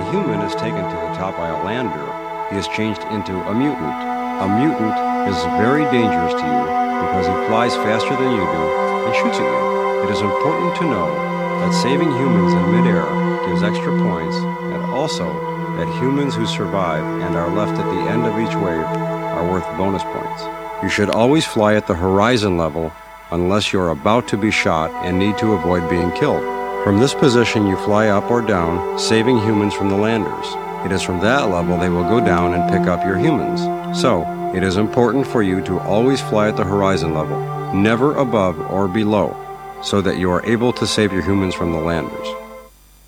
human is taken to the top by a lander, he is changed into a mutant. A mutant is very dangerous to you because he flies faster than you do and shoots at you. It is important to know that saving humans in midair gives extra points, and also that humans who survive and are left at the end of each wave are worth bonus points. You should always fly at the horizon level unless you're about to be shot and need to avoid being killed. From this position you fly up or down, saving humans from the landers. It is from that level they will go down and pick up your humans. So, it is important for you to always fly at the horizon level, never above or below, so that you are able to save your humans from the landers.